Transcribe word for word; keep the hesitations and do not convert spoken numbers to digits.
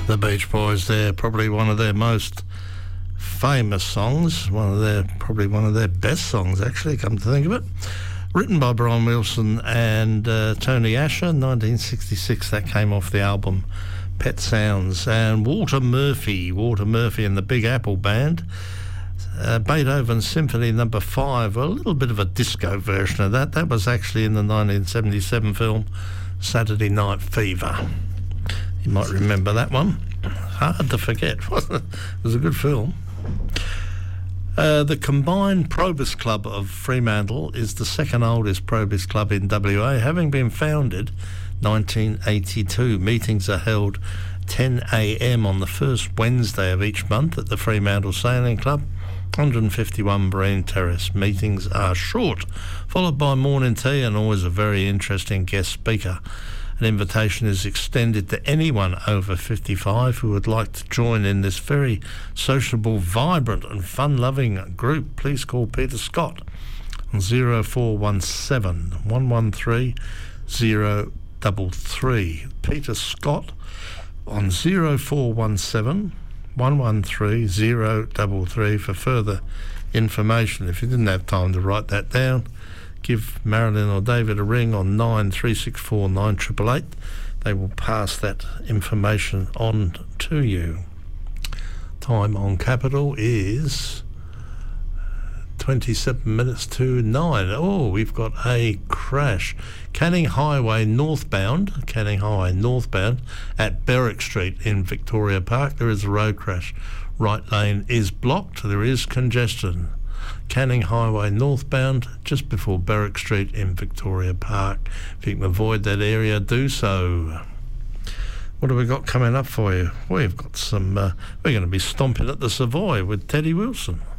The Beach Boys there, probably one of their most famous songs, one of their probably one of their best songs actually, come to think of it. Written by Brian Wilson and uh, Tony Asher, nineteen sixty-six, that came off the album Pet Sounds. And Walter Murphy, Walter Murphy and the Big Apple Band, uh, Beethoven Symphony Number Five, a little bit of a disco version of that. That was actually in the nineteen seventy-seven film Saturday Night Fever. You might remember that one. Hard to forget, wasn't it? It was a good film. Uh, the Combined Probus Club of Fremantle is the second oldest Probus club in W A, having been founded nineteen eighty-two. Meetings are held ten a m on the first Wednesday of each month at the Fremantle Sailing Club, one fifty-one Breen Terrace. Meetings are short, followed by morning tea and always a very interesting guest speaker. An invitation is extended to anyone over fifty-five who would like to join in this very sociable, vibrant and fun-loving group. Please call Peter Scott on zero four one seven, one one three, zero three three. Peter Scott on zero four one seven, one one three, zero three three for further information. If you didn't have time to write that down, give Marilyn or David a ring on nine three six four nine eight eight eight. They will pass that information on to you. Time on Capital is twenty-seven minutes to nine. Oh, we've got a crash. Canning Highway northbound, Canning Highway northbound at Berwick Street in Victoria Park. There is a road crash. Right lane is blocked. There is congestion. Canning Highway northbound, just before Berwick Street in Victoria Park. If you can avoid that area, do so. What have we got coming up for you? We've got some, uh, we're going to be stomping at the Savoy with Teddy Wilson.